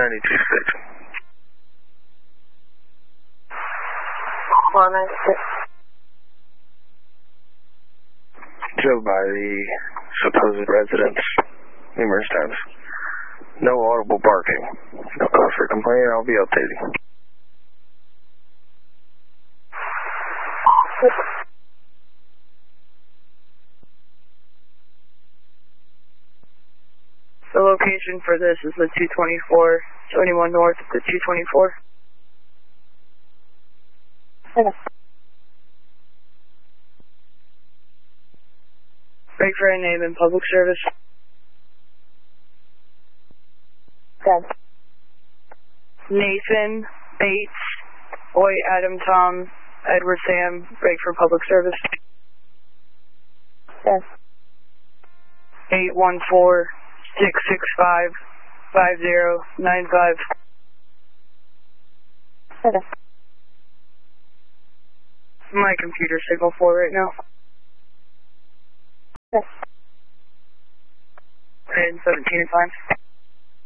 92.6. 196. Drove by the supposed residence numerous times. No audible barking. No cause for complaint. I'll be updating. The location for this is the 224, 71 north of the 224. Okay. Break for a name in public service. Okay. Nathan Bates, Boy Adam Tom, Edward Sam, break for public service. Yes. 814-665-5095. Okay. My computer signal 4 right now. Yes. And 17 is fine.